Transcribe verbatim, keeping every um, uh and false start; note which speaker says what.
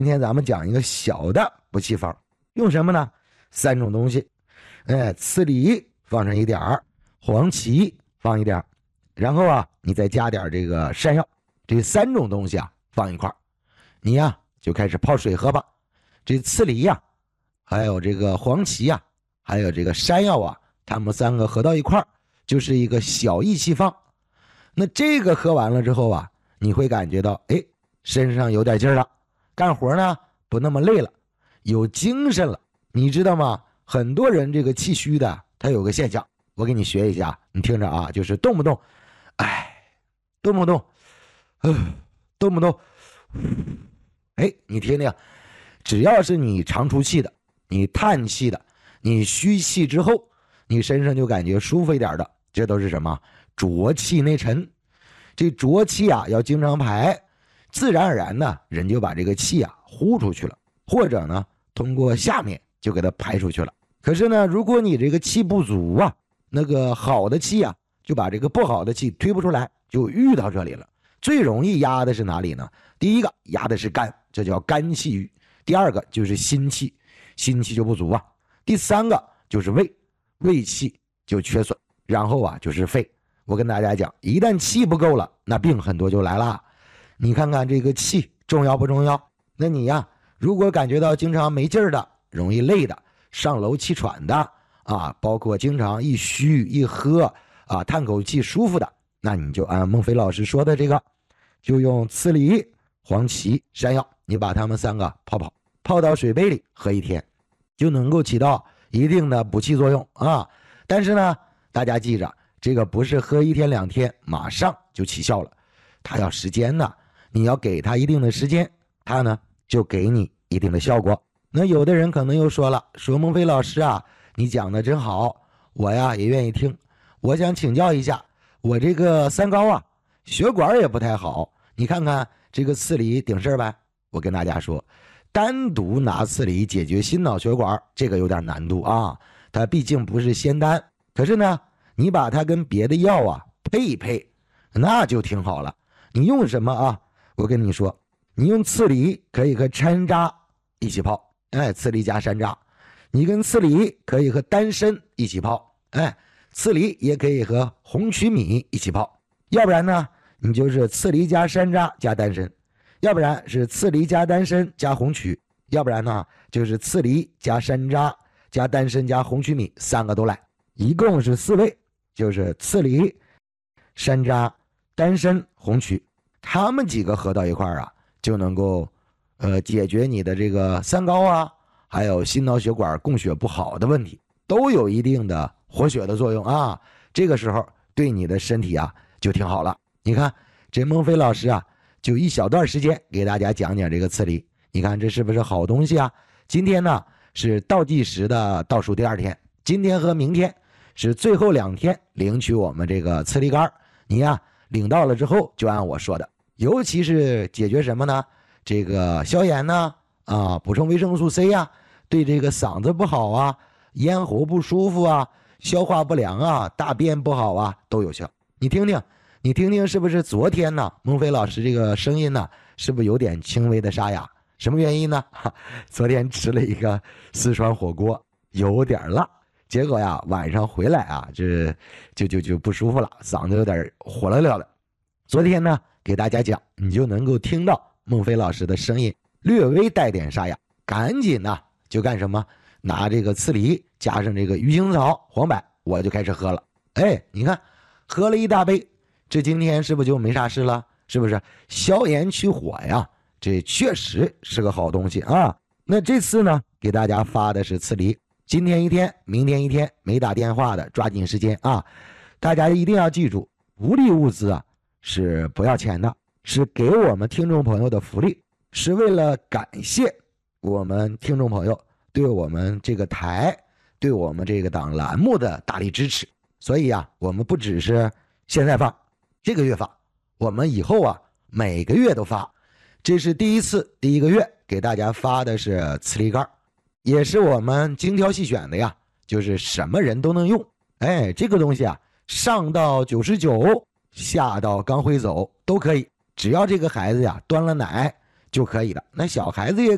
Speaker 1: 今天咱们讲一个小的补气方，用什么呢？三种东西，哎，刺梨放上一点儿，黄芪放一点儿，然后啊，你再加点这个山药，这三种东西啊放一块儿，你呀就开始泡水喝吧。这刺梨呀，还有这个黄芪呀，还有这个山药啊，它们三个合到一块儿，就是一个小益气方。那这个喝完了之后啊，你会感觉到，哎，身上有点劲儿了，干活呢不那么累了，有精神了。你知道吗？很多人这个气虚的，他有个现象，我给你学一下，你听着啊，就是动不动，哎，动不动，呃，动不动，哎，你听听，只要是你长出气的，你叹气的，你虚气之后，你身上就感觉舒服一点的，这都是什么？浊气内沉。这浊气啊要经常排，自然而然呢人就把这个气啊呼出去了，或者呢通过下面就给它排出去了。可是呢如果你这个气不足啊，那个好的气啊就把这个不好的气推不出来，就遇到这里了。最容易压的是哪里呢？第一个压的是肝，这叫肝气郁。第二个就是心气，心气就不足啊。第三个就是胃，胃气就缺损。然后啊就是肺。我跟大家讲，一旦气不够了，那病很多就来了。你看看这个气重要不重要？那你呀，如果感觉到经常没劲儿的，容易累的，上楼气喘的啊，包括经常一虚一喝啊，叹口气舒服的，那你就按孟非老师说的这个，就用刺梨、黄芪、山药，你把它们三个泡泡，泡到水杯里喝一天，就能够起到一定的补气作用啊。但是呢，大家记着，这个不是喝一天两天马上就起效了，它要时间呢，你要给它一定的时间，它呢就给你一定的效果。那有的人可能又说了，说孟非老师啊，你讲的真好，我呀也愿意听，我想请教一下，我这个三高啊，血管也不太好，你看看这个刺梨顶事呗。我跟大家说，单独拿刺梨解决心脑血管这个有点难度啊，它毕竟不是仙丹，可是呢你把它跟别的药啊配一配，那就挺好了。你用什么啊？我跟你说，你用刺梨可以和山楂一起泡，哎，刺梨加山楂。你跟刺梨可以和丹参一起泡，哎，刺梨也可以和红曲米一起泡。要不然呢，你就是刺梨加山楂加丹参，要不然是刺梨加丹参加红曲，要不然呢就是刺梨加山楂加丹参加红曲米，三个都来，一共是四味。就是刺梨、山楂、丹参、红曲，他们几个合到一块儿啊，就能够呃解决你的这个三高啊，还有心脑血管供血不好的问题，都有一定的活血的作用啊。这个时候对你的身体啊就挺好了。你看这孟非老师啊，就一小段时间给大家讲讲这个刺梨，你看这是不是好东西啊？今天呢是倒计时的倒数第二天，今天和明天是最后两天领取我们这个刺梨干，你呀领到了之后就按我说的，尤其是解决什么呢？这个消炎呢，啊，补充维生素 C 呀，对这个嗓子不好啊，咽喉不舒服啊，消化不良啊，大便不好啊，都有效。你听听，你听听，是不是昨天呢？孟非老师这个声音呢，是不是有点轻微的沙哑？什么原因呢？昨天吃了一个四川火锅，有点辣。结果呀，晚上回来啊，这就就就不舒服了，嗓子有点火了了的。昨天呢，给大家讲，你就能够听到孟非老师的声音略微带点沙哑，赶紧呢就干什么？拿这个刺梨加上这个鱼腥草、黄柏，我就开始喝了。哎，你看，喝了一大杯，这今天是不是就没啥事了？是不是消炎去火呀？这确实是个好东西啊。那这次呢，给大家发的是刺梨。今天一天，明天一天，没打电话的抓紧时间啊！大家一定要记住，福利物资啊是不要钱的，是给我们听众朋友的福利，是为了感谢我们听众朋友对我们这个台、对我们这个档栏目的大力支持。所以啊，我们不只是现在发，这个月发，我们以后啊每个月都发。这是第一次，第一个月给大家发的是刺梨干，也是我们精挑细选的呀，就是什么人都能用。哎，这个东西啊，上到九十九，下到刚会走都可以，只要这个孩子呀端了奶就可以了。那小孩子也